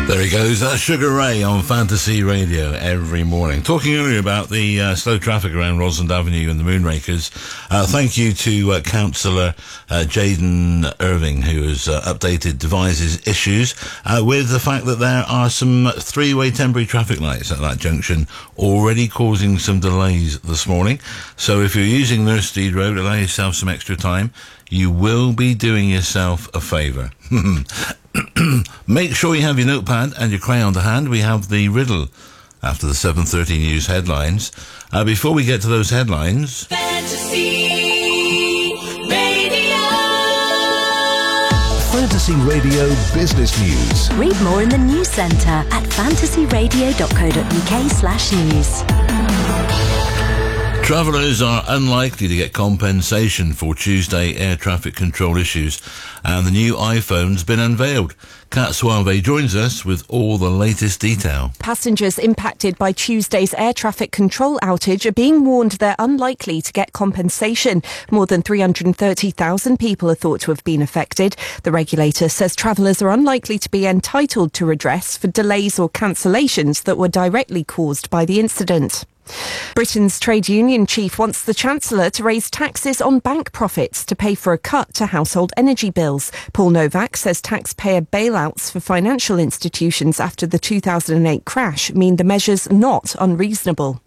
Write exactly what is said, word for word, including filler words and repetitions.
There he goes, that's Sugar Ray on Fantasy Radio every morning. Talking earlier about the uh, slow traffic around Rosalind Avenue and the Moonrakers. Uh, thank you to uh, Councillor uh, Jaden Irving, who has uh, updated Devise's issues uh, with the fact that there are some three-way temporary traffic lights at that junction already causing some delays this morning. So if you're using Nursteed Road, allow yourself some extra time. You will be doing yourself a favour. Make sure you have your notepad and your crayon to hand. We have the riddle after the seven thirty news headlines. Uh, before we get to those headlines... Fantasy Radio. Fantasy Radio Business News. Read more in the news centre at fantasyradio.co.uk slash news. Travellers are unlikely to get compensation for Tuesday air traffic control issues, and the new iPhone's been unveiled. Kat Suave joins us with all the latest detail. Passengers impacted by Tuesday's air traffic control outage are being warned they're unlikely to get compensation. More than three hundred thirty thousand people are thought to have been affected. The regulator says travellers are unlikely to be entitled to redress for delays or cancellations that were directly caused by the incident. Britain's trade union chief wants the Chancellor to raise taxes on bank profits to pay for a cut to household energy bills. Paul Novak says taxpayer bailouts for financial institutions after the two thousand eight crash mean the measure's not unreasonable.